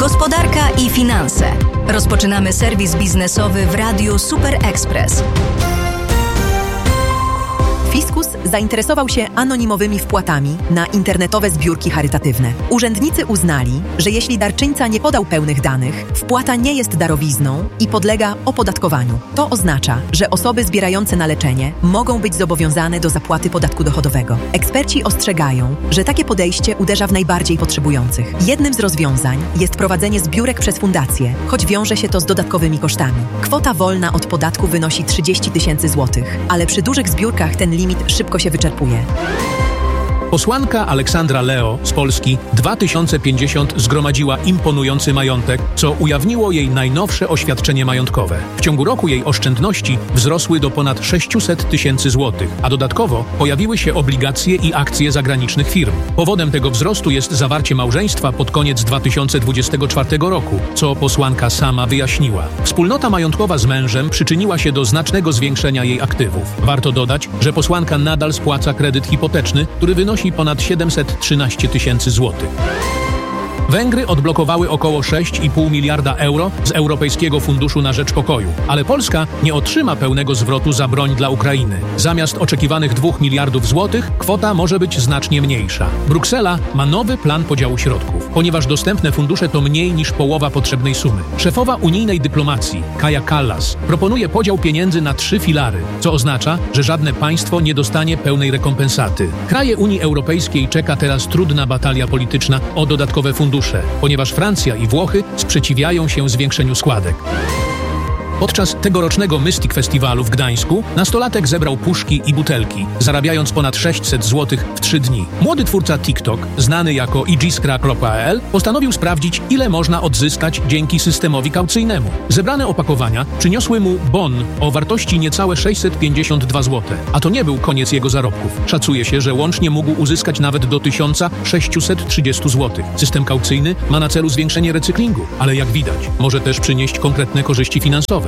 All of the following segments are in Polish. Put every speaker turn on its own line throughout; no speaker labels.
Gospodarka i finanse. Rozpoczynamy serwis biznesowy w Radiu Super Express.
Fiskus zainteresował się anonimowymi wpłatami na internetowe zbiórki charytatywne. Urzędnicy uznali, że jeśli darczyńca nie podał pełnych danych, wpłata nie jest darowizną i podlega opodatkowaniu. To oznacza, że osoby zbierające na leczenie mogą być zobowiązane do zapłaty podatku dochodowego. Eksperci ostrzegają, że takie podejście uderza w najbardziej potrzebujących. Jednym z rozwiązań jest prowadzenie zbiórek przez fundacje, choć wiąże się to z dodatkowymi kosztami. Kwota wolna od podatku wynosi 30 000 złotych, ale przy dużych zbiórkach ten limit szybko się wyczerpuje.
Posłanka Aleksandra Leo z Polski 2050 zgromadziła imponujący majątek, co ujawniło jej najnowsze oświadczenie majątkowe. W ciągu roku jej oszczędności wzrosły do ponad 600 000 złotych, a dodatkowo pojawiły się obligacje i akcje zagranicznych firm. Powodem tego wzrostu jest zawarcie małżeństwa pod koniec 2024 roku, co posłanka sama wyjaśniła. Wspólnota majątkowa z mężem przyczyniła się do znacznego zwiększenia jej aktywów. Warto dodać, że posłanka nadal spłaca kredyt hipoteczny, który wynosi ponad 713 000 złotych. Węgry odblokowały około 6,5 miliarda euro z Europejskiego Funduszu na Rzecz Pokoju, ale Polska nie otrzyma pełnego zwrotu za broń dla Ukrainy. Zamiast oczekiwanych 2 miliardów złotych, kwota może być znacznie mniejsza. Bruksela ma nowy plan podziału środków, ponieważ dostępne fundusze to mniej niż połowa potrzebnej sumy. Szefowa unijnej dyplomacji, Kaja Kallas, proponuje podział pieniędzy na 3 filary, co oznacza, że żadne państwo nie dostanie pełnej rekompensaty. Kraje Unii Europejskiej czeka teraz trudna batalia polityczna o dodatkowe fundusze, ponieważ Francja i Włochy sprzeciwiają się zwiększeniu składek. Podczas tegorocznego Mystic Festiwalu w Gdańsku nastolatek zebrał puszki i butelki, zarabiając ponad 600 zł w 3 dni. Młody twórca TikTok, znany jako igiskra.pl, postanowił sprawdzić, ile można odzyskać dzięki systemowi kaucyjnemu. Zebrane opakowania przyniosły mu bon o wartości niecałe 652 zł, a to nie był koniec jego zarobków. Szacuje się, że łącznie mógł uzyskać nawet do 1630 zł. System kaucyjny ma na celu zwiększenie recyklingu, ale jak widać, może też przynieść konkretne korzyści finansowe.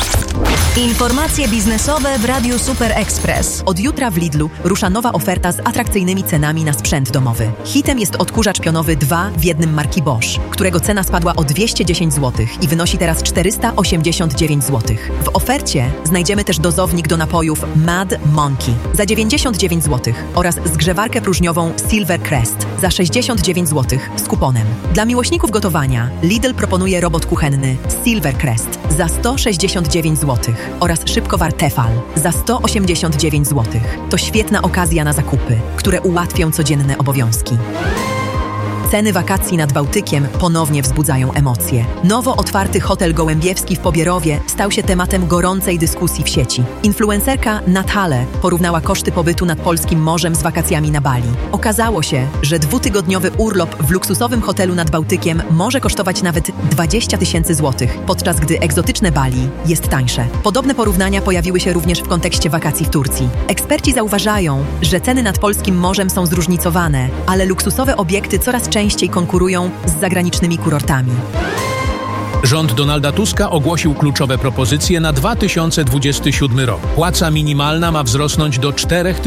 Informacje biznesowe w Radiu Super Express.
Od jutra w Lidlu rusza nowa oferta z atrakcyjnymi cenami na sprzęt domowy. Hitem jest odkurzacz pionowy 2 w 1 marki Bosch, którego cena spadła o 210 zł i wynosi teraz 489 zł. W ofercie znajdziemy też dozownik do napojów Mad Monkey za 99 zł oraz zgrzewarkę próżniową Silver Crest za 69 zł z kuponem. Dla miłośników gotowania Lidl proponuje robot kuchenny Silver Crest za 169 zł oraz szybkowar Tefal za 189 zł. To świetna okazja na zakupy, które ułatwią codzienne obowiązki. Ceny wakacji nad Bałtykiem ponownie wzbudzają emocje. Nowo otwarty hotel Gołębiewski w Pobierowie stał się tematem gorącej dyskusji w sieci. Influencerka Natale porównała koszty pobytu nad polskim morzem z wakacjami na Bali. Okazało się, że 2-tygodniowy urlop w luksusowym hotelu nad Bałtykiem może kosztować nawet 20 000 złotych, podczas gdy egzotyczne Bali jest tańsze. Podobne porównania pojawiły się również w kontekście wakacji w Turcji. Eksperci zauważają, że ceny nad polskim morzem są zróżnicowane, ale luksusowe obiekty coraz częściej konkurują z zagranicznymi kurortami.
Rząd Donalda Tuska ogłosił kluczowe propozycje na 2027 rok. Płaca minimalna ma wzrosnąć do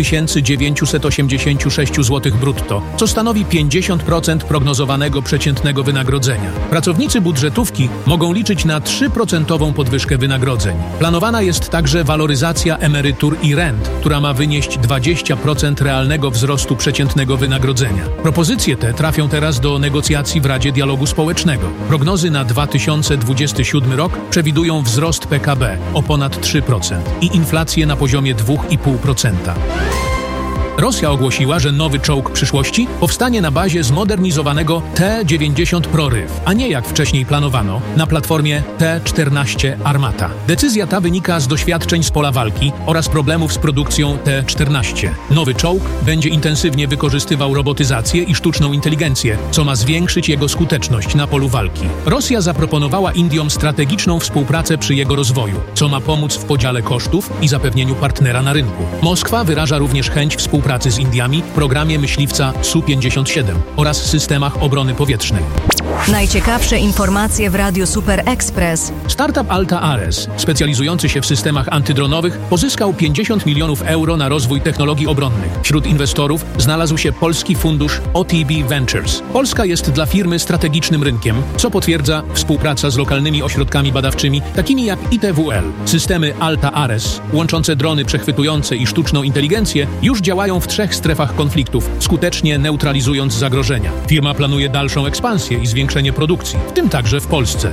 4986 zł brutto, co stanowi 50% prognozowanego przeciętnego wynagrodzenia. Pracownicy budżetówki mogą liczyć na 3% podwyżkę wynagrodzeń. Planowana jest także waloryzacja emerytur i rent, która ma wynieść 20% realnego wzrostu przeciętnego wynagrodzenia. Propozycje te trafią teraz do negocjacji w Radzie Dialogu Społecznego. Prognozy na 2027 rok przewidują wzrost PKB o ponad 3% i inflację na poziomie 2,5%. Rosja ogłosiła, że nowy czołg przyszłości powstanie na bazie zmodernizowanego T-90 Proryw, a nie jak wcześniej planowano, na platformie T-14 Armata. Decyzja ta wynika z doświadczeń z pola walki oraz problemów z produkcją T-14. Nowy czołg będzie intensywnie wykorzystywał robotyzację i sztuczną inteligencję, co ma zwiększyć jego skuteczność na polu walki. Rosja zaproponowała Indiom strategiczną współpracę przy jego rozwoju, co ma pomóc w podziale kosztów i zapewnieniu partnera na rynku. Moskwa wyraża również chęć współpracy z Indiami w programie myśliwca Su-57 oraz systemach obrony powietrznej.
Najciekawsze informacje w Radiu Super Express.
Startup Alta Ares, specjalizujący się w systemach antydronowych, pozyskał 50 milionów euro na rozwój technologii obronnych. Wśród inwestorów znalazł się polski fundusz OTB Ventures. Polska jest dla firmy strategicznym rynkiem, co potwierdza współpraca z lokalnymi ośrodkami badawczymi, takimi jak ITWL. Systemy Alta Ares, łączące drony przechwytujące i sztuczną inteligencję, już działają w 3 strefach konfliktów, skutecznie neutralizując zagrożenia. Firma planuje dalszą ekspansję i zwiększenie produkcji, w tym także w Polsce.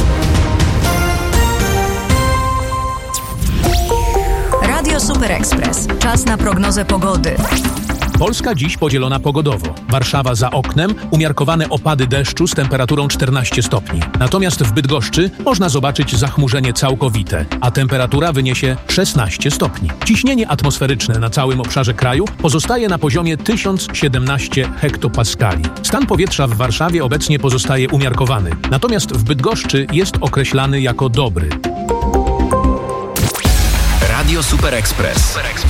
Radio Super Express. Czas na prognozę pogody.
Polska dziś podzielona pogodowo. Warszawa za oknem, umiarkowane opady deszczu z temperaturą 14 stopni. Natomiast w Bydgoszczy można zobaczyć zachmurzenie całkowite, a temperatura wyniesie 16 stopni. Ciśnienie atmosferyczne na całym obszarze kraju pozostaje na poziomie 1017 hektopaskali. Stan powietrza w Warszawie obecnie pozostaje umiarkowany, natomiast w Bydgoszczy jest określany jako dobry.
Radio Super Express.